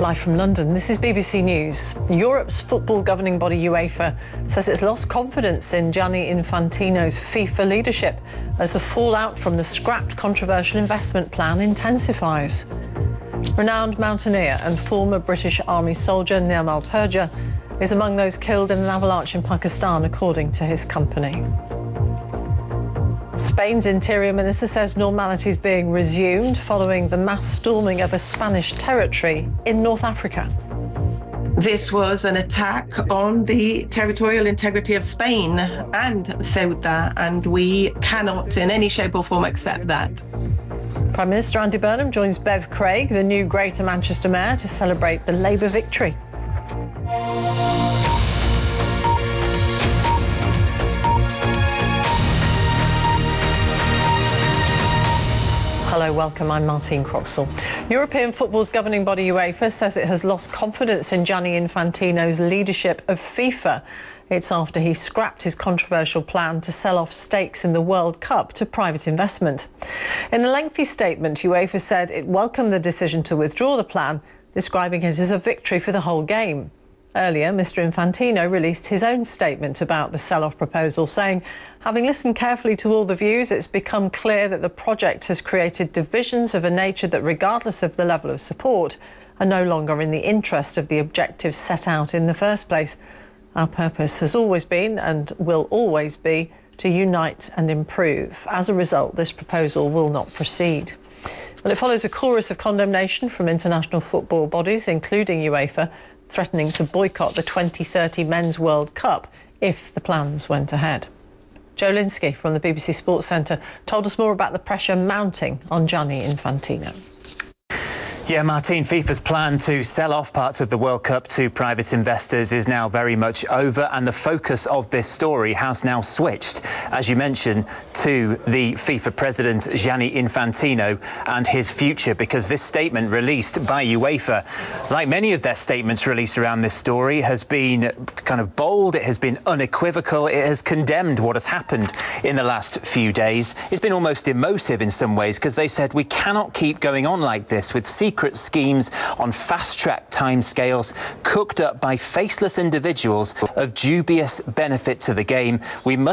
Live from London, this is BBC News. Europe's football governing body UEFA says it's lost confidence in Gianni Infantino's FIFA leadership as the fallout from the scrapped controversial investment plan intensifies. Renowned mountaineer and former British Army soldier Nirmal Purja is among those killed in an avalanche in Pakistan, according to his company. Spain's Interior Minister says normality is being resumed following the mass storming of a Spanish territory in North Africa. This was an attack on the territorial integrity of Spain and Ceuta, and we cannot in any shape or form accept that. Prime Minister Andy Burnham joins Bev Craig, the new Greater Manchester Mayor, to celebrate the Labour victory. Hello, welcome. I'm Martine Croxall. European football's governing body UEFA says it has lost confidence in Gianni Infantino's leadership of FIFA. It's after he scrapped his controversial plan to sell off stakes in the World Cup to private investment. In a lengthy statement, UEFA said it welcomed the decision to withdraw the plan, describing it as a victory for the whole game. Earlier, Mr Infantino released his own statement about the sell-off proposal, saying, having listened carefully to all the views, it's become clear that the project has created divisions of a nature that, regardless of the level of support, are no longer in the interest of the objectives set out in the first place. Our purpose has always been, and will always be, to unite and improve. As a result, this proposal will not proceed. Well, it follows a chorus of condemnation from international football bodies, including UEFA, threatening to boycott the 2030 Men's World Cup if the plans went ahead. Joe Linsky from the BBC Sports Centre told us more about the pressure mounting on Gianni Infantino. Yeah, Martine, FIFA's plan to sell off parts of the World Cup to private investors is now very much over, and the focus of this story has now switched, as you mentioned, to the FIFA president Gianni Infantino and his future, because this statement released by UEFA, like many of their statements released around this story, has been kind of bold, it has been unequivocal, it has condemned what has happened in the last few days. It's been almost emotive in some ways, because they said we cannot keep going on like this with secret schemes on fast-track timescales cooked up by faceless individuals of dubious benefit to the game. We must